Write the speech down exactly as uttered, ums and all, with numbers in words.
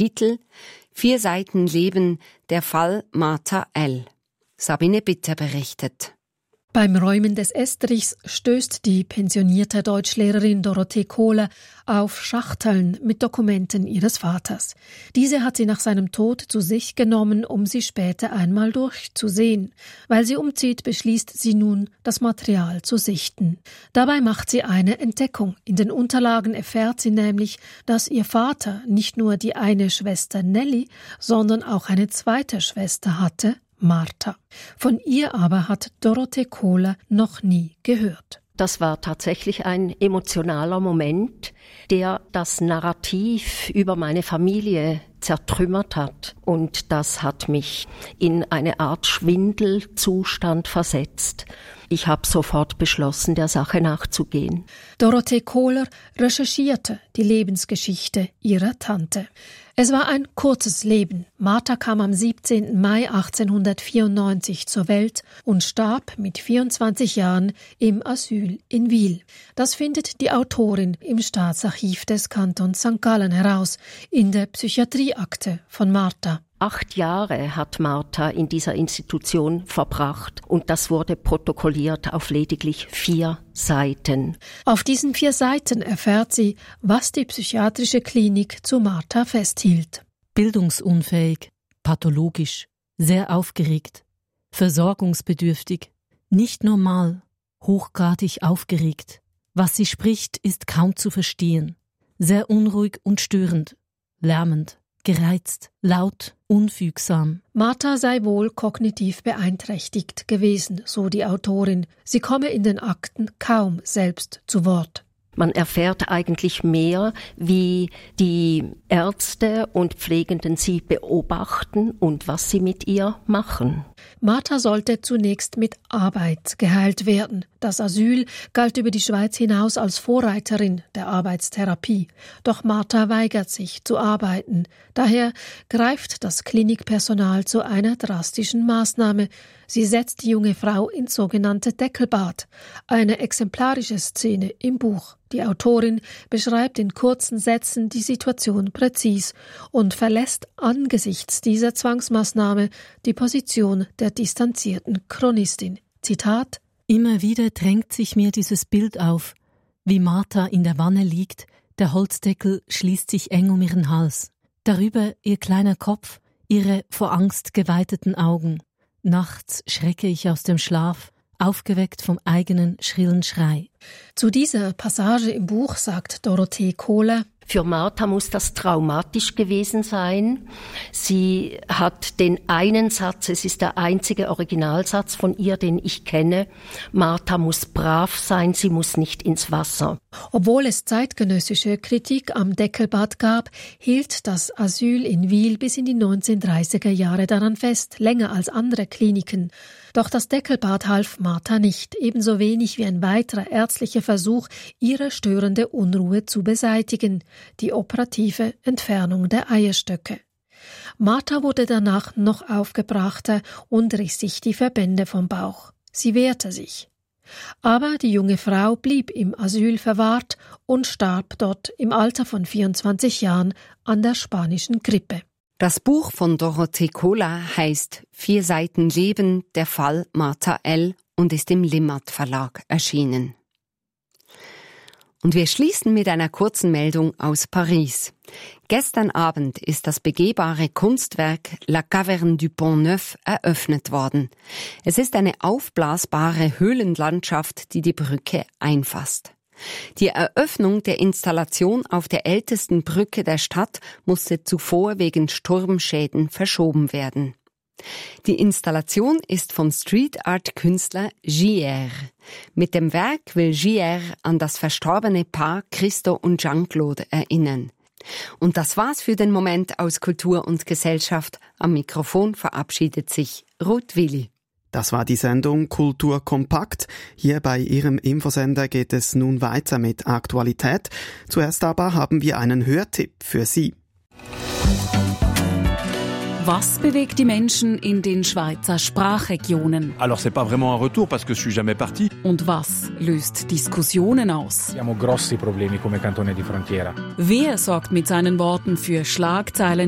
Titel Vier Seiten Leben, der Fall Martha L. Sabine Bitter berichtet. Beim Räumen des Estrichs stößt die pensionierte Deutschlehrerin Dorothee Kohler auf Schachteln mit Dokumenten ihres Vaters. Diese hat sie nach seinem Tod zu sich genommen, um sie später einmal durchzusehen. Weil sie umzieht, beschließt sie nun, das Material zu sichten. Dabei macht sie eine Entdeckung. In den Unterlagen erfährt sie nämlich, dass ihr Vater nicht nur die eine Schwester Nelly, sondern auch eine zweite Schwester hatte, Martha. Von ihr aber hat Dorothee Kohler noch nie gehört. Das war tatsächlich ein emotionaler Moment, der das Narrativ über meine Familie zertrümmert hat. Und das hat mich in eine Art Schwindelzustand versetzt. Ich habe sofort beschlossen, der Sache nachzugehen. Dorothee Kohler recherchierte die Lebensgeschichte ihrer Tante. Es war ein kurzes Leben. Martha kam am siebzehnten Mai achtzehnhundertvierundneunzig zur Welt und starb mit vierundzwanzig Jahren im Asyl in Wil. Das findet die Autorin im Staatsarchiv des Kantons Sankt Gallen heraus, in der Psychiatrieakte von Martha. Acht Jahre hat Martha in dieser Institution verbracht und das wurde protokolliert auf lediglich vier Seiten. Auf diesen vier Seiten erfährt sie, was die psychiatrische Klinik zu Martha festhielt. Bildungsunfähig, pathologisch, sehr aufgeregt, versorgungsbedürftig, nicht normal, hochgradig aufgeregt. Was sie spricht, ist kaum zu verstehen, sehr unruhig und störend, lärmend. Gereizt, laut, unfügsam. Martha sei wohl kognitiv beeinträchtigt gewesen, so die Autorin. Sie komme in den Akten kaum selbst zu Wort. Man erfährt eigentlich mehr, wie die Ärzte und Pflegenden sie beobachten und was sie mit ihr machen. Martha sollte zunächst mit Arbeit geheilt werden. Das Asyl galt über die Schweiz hinaus als Vorreiterin der Arbeitstherapie. Doch Martha weigert sich zu arbeiten. Daher greift das Klinikpersonal zu einer drastischen Maßnahme. Sie setzt die junge Frau ins sogenannte Deckelbad, eine exemplarische Szene im Buch. Die Autorin beschreibt in kurzen Sätzen die Situation präzis und verlässt angesichts dieser Zwangsmaßnahme die Position der distanzierten Chronistin. Zitat: Immer wieder drängt sich mir dieses Bild auf, wie Martha in der Wanne liegt, der Holzdeckel schließt sich eng um ihren Hals. Darüber ihr kleiner Kopf, ihre vor Angst geweiteten Augen. Nachts schrecke ich aus dem Schlaf, aufgeweckt vom eigenen schrillen Schrei. Zu dieser Passage im Buch sagt Dorothee Kohler: Für Martha muss das traumatisch gewesen sein. Sie hat den einen Satz, es ist der einzige Originalsatz von ihr, den ich kenne. Martha muss brav sein, sie muss nicht ins Wasser. Obwohl es zeitgenössische Kritik am Deckelbad gab, hielt das Asyl in Wil bis in die neunzehnhundertdreißiger Jahre daran fest, länger als andere Kliniken. Doch das Deckelbad half Martha nicht, ebenso wenig wie ein weiterer ärztlicher Versuch, ihre störende Unruhe zu beseitigen, die operative Entfernung der Eierstöcke. Martha wurde danach noch aufgebrachter und riss sich die Verbände vom Bauch. Sie wehrte sich. Aber die junge Frau blieb im Asyl verwahrt und starb dort im Alter von vierundzwanzig Jahren an der spanischen Grippe. Das Buch von Dorothee Kohler heißt Vier Seiten Leben, der Fall Martha L. und ist im Limmat Verlag erschienen. Und wir schließen mit einer kurzen Meldung aus Paris. Gestern Abend ist das begehbare Kunstwerk La Caverne du Pont-Neuf eröffnet worden. Es ist eine aufblasbare Höhlenlandschaft, die die Brücke einfasst. Die Eröffnung der Installation auf der ältesten Brücke der Stadt musste zuvor wegen Sturmschäden verschoben werden. Die Installation ist vom Street-Art-Künstler Gier. Mit dem Werk will Gier an das verstorbene Paar Christo und Jean-Claude erinnern. Und das war's für den Moment aus Kultur und Gesellschaft. Am Mikrofon verabschiedet sich Ruth Willi. Das war die Sendung Kultur kompakt. Hier bei Ihrem Infosender geht es nun weiter mit Aktualität. Zuerst aber haben wir einen Hörtipp für Sie. Was bewegt die Menschen in den Schweizer Sprachregionen? Alors c'est pas vraiment un retour parce que je suis jamais parti. Und was löst Diskussionen aus? Abbiamo grossi problemi come cantone di frontiera. Wer sorgt mit seinen Worten für Schlagzeilen